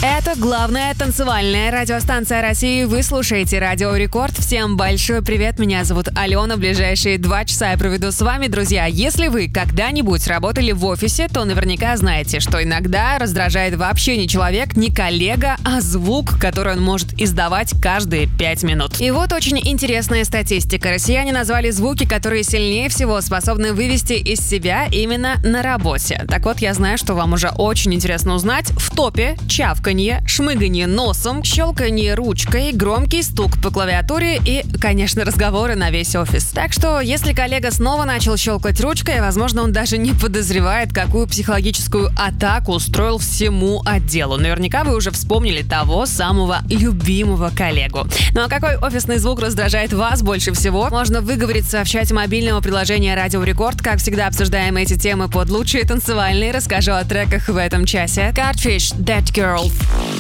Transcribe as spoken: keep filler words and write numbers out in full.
Это главная танцевальная радиостанция России. Вы слушаете Радио Рекорд. Всем большой привет. Меня зовут Алена. Ближайшие два часа я проведу с вами, друзья. Если вы когда-нибудь работали в офисе, то наверняка знаете, что иногда раздражает вообще не человек, не коллега, а звук, который он может издавать каждые пять минут. И вот очень интересная статистика. Россияне назвали звуки, которые сильнее всего способны вывести из себя именно на работе. Так вот, я знаю, что вам уже очень интересно узнать. В топе чавканье, шмыганье носом, щелканье ручкой, громкий стук по клавиатуре и, конечно, разговоры на весь офис. Так что, если коллега снова начал щелкать ручкой, возможно, он даже не подозревает, какую психологическую атаку устроил всему отделу. Наверняка вы уже вспомнили того самого любимого коллегу. Ну а какой офисный звук раздражает вас больше всего? Можно выговориться в чате мобильного приложения Радио Рекорд. Как всегда, обсуждаем эти темы под лучшие танцевальные. Расскажу о треках в этом часе. Catfish, That Girl.